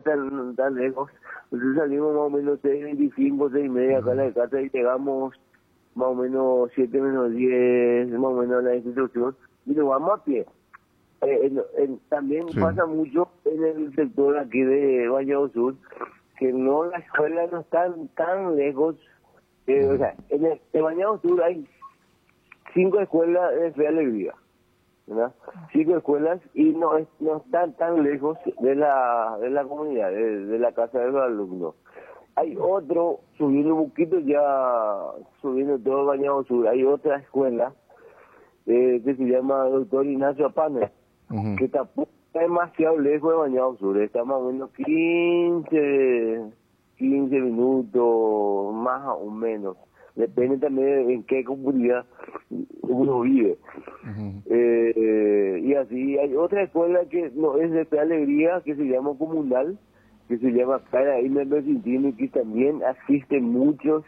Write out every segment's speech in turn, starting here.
tan lejos. Entonces salimos más o menos 6:25, 6:30 acá a la casa y llegamos más o menos 7 menos 10, más o menos a la institución, y nos vamos a pie. También Sí. pasa mucho en el sector aquí de Bañado Sur, que no, las escuelas no están tan lejos. O sea, en Bañado Sur hay 5 escuelas de Fe Alegría, ¿verdad? 5 escuelas y no están tan lejos de la comunidad, de la casa de los alumnos. Hay otro, subiendo un poquito ya, subiendo todo Bañado Sur, hay otra escuela que se llama Doctor Ignacio Apane, Ujú. que tampoco está demasiado lejos de Bañado Sur, está más o menos 15 minutos, más o menos. Depende también de en qué comunidad uno vive. Ujú. Y así hay otra escuela que no es de Fe Alegría, que se llama Comunal, que se llama Cara y Mercintino, y que también asisten muchos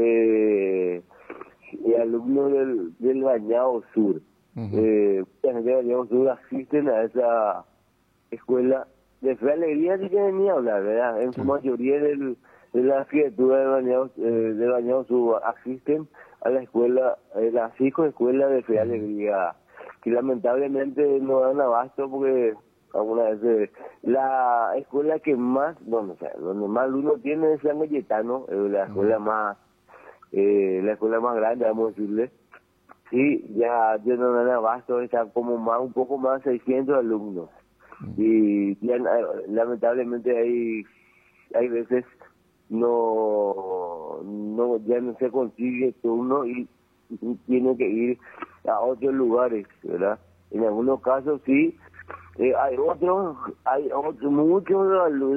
alumnos del Bañado Sur. Ujú. Mucha gente del Bañado Sur asisten a esa escuela de Fe Alegría, sí que venía a hablar, ¿verdad? En su Sí. mayoría de la criatura de Bañado Sur asisten a la escuela, las 5 escuelas de Fe Alegría, que lamentablemente no dan abasto porque algunas veces la escuela que más, bueno, o sea, donde más uno tiene es San Cayetano, la escuela más grande, vamos a decirle. Sí, ya no dan abasto, está como un poco más 600 alumnos. Y ya, lamentablemente hay veces ya no se consigue turno y tiene que ir a otros lugares, ¿verdad? En algunos casos sí. Hay otros muchos alumnos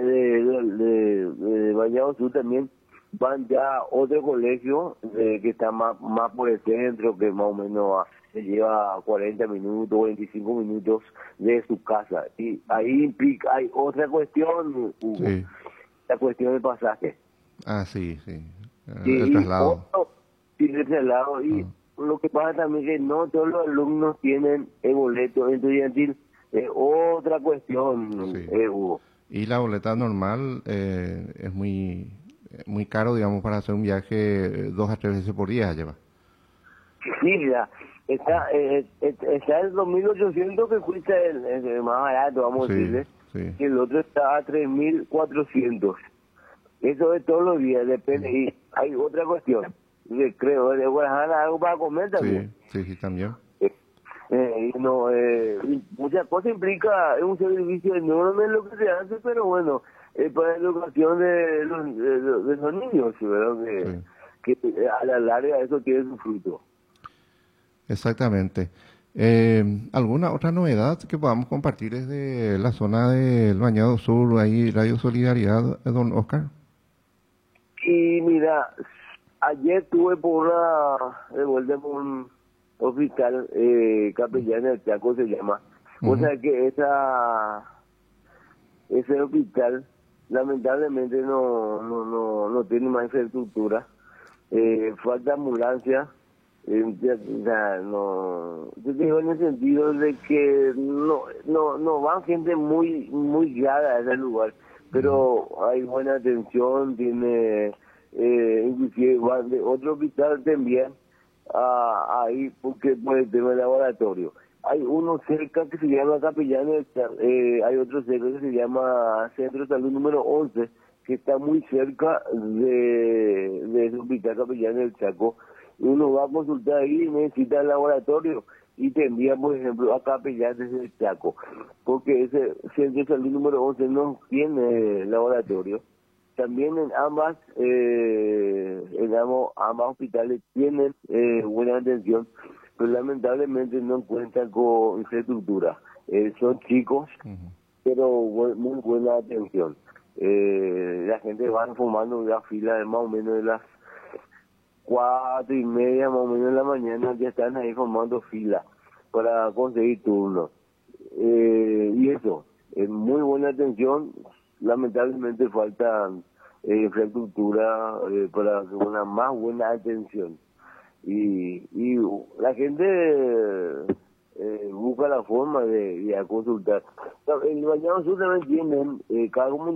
de Bañado Sur también van ya a otro colegio que está más por el centro, que más o menos se lleva 40 minutos, 25 minutos de su casa. Y ahí hay otra cuestión, Hugo, Sí. la cuestión del pasaje. Ah, sí, sí. El Y traslado. otro, sí, de ese lado. Y Ah. lo que pasa también es que no todos los alumnos tienen el boleto estudiantil. Es otra cuestión, Sí. Hugo. Y la boleta normal es muy caro, digamos, para hacer un viaje 2 a 3 veces por día lleva. Sí, ya. Está el 2.800 que cuesta el más barato, vamos a Sí, decirle. sí. Y el otro está a 3.400. Eso es todos los días, depende. Y hay otra cuestión, que creo, de Guadalajara algo para comer también. Sí, sí, sí, también. Y muchas cosas implica, es un servicio enorme lo que se hace, pero bueno, es para la educación de los niños, ¿verdad? Sí, Que a la larga eso tiene su fruto. exactamente. ¿Alguna otra novedad que podamos compartir desde la zona del Bañado Sur, ahí Radio Solidaridad, don Oscar? Y mira, ayer tuve por de vuelta con un hospital, capellán del Chaco se llama. O Ujú. sea que ese hospital lamentablemente no tiene más infraestructura. Falta ambulancia. O sea, no, yo te digo en el sentido de que no van gente muy grave a ese lugar, pero hay buena atención, tiene inclusive van de otro hospital también ahí porque por el tema del laboratorio. Hay uno cerca que se llama Capellanes, hay otro cerca que se llama Centro de Salud número 11, que está muy cerca de ese hospital Capellanes del Chaco. Uno va a consultar ahí y necesita el laboratorio y te envía, por ejemplo, a Capellanes del Chaco, porque ese Centro de Salud número 11 no tiene laboratorio. También ambas hospitales tienen buena atención, pero lamentablemente no cuentan con infraestructura. Son chicos, Ujú. pero muy buena atención. La gente va formando una fila de más o menos de las 4:30, más o menos de la mañana, ya están ahí formando fila para conseguir turnos. Y eso, muy buena atención. Lamentablemente falta infraestructura para una más buena atención. Y la gente busca la forma de ir a consultar. El Bañado Sur también tienen cada